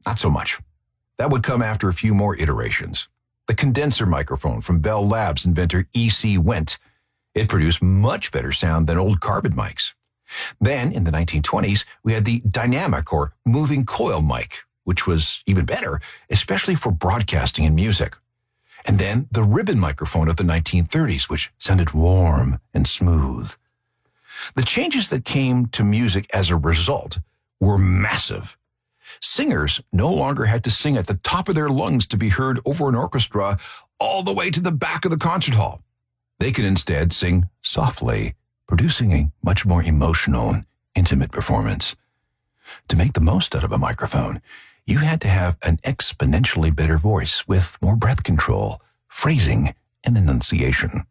Not so much. That would come after a few more iterations. The condenser microphone from Bell Labs inventor E.C. Wendt. It produced much better sound than old carbon mics. Then, in the 1920s, we had the dynamic or moving coil mic, which was even better, especially for broadcasting and music. And then the ribbon microphone of the 1930s, which sounded warm and smooth. The changes that came to music as a result were massive. Singers no longer had to sing at the top of their lungs to be heard over an orchestra all the way to the back of the concert hall. They could instead sing softly, producing a much more emotional and intimate performance. To make the most out of a microphone, you had to have an exponentially better voice with more breath control, phrasing, and enunciation.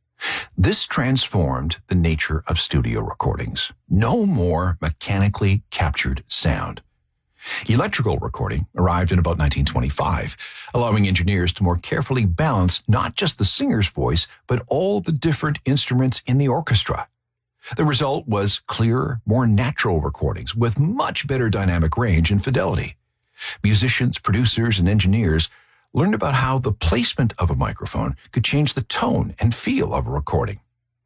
This transformed the nature of studio recordings. No more mechanically captured sound. Electrical recording arrived in about 1925, allowing engineers to more carefully balance not just the singer's voice, but all the different instruments in the orchestra. The result was clearer, more natural recordings with much better dynamic range and fidelity. Musicians, producers, and engineers learned about how the placement of a microphone could change the tone and feel of a recording.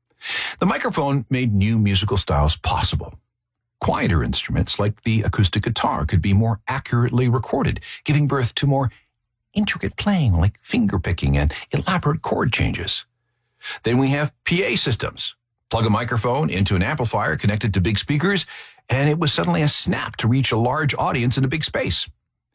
The microphone made new musical styles possible. Quieter instruments like the acoustic guitar could be more accurately recorded, giving birth to more intricate playing like finger picking and elaborate chord changes. Then we have PA systems. Plug a microphone into an amplifier connected to big speakers, and it was suddenly a snap to reach a large audience in a big space.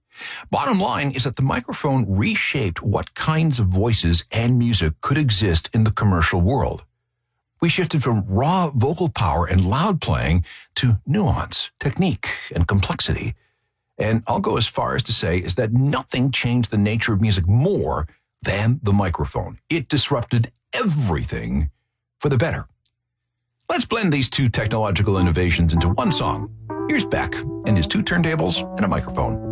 Bottom line is that the microphone reshaped what kinds of voices and music could exist in the commercial world. We shifted from raw vocal power and loud playing to nuance, technique, and complexity. And I'll go as far as to say is that nothing changed the nature of music more than the microphone. It disrupted everything for the better. Let's blend these two technological innovations into one song. Here's Beck and his two turntables and a microphone.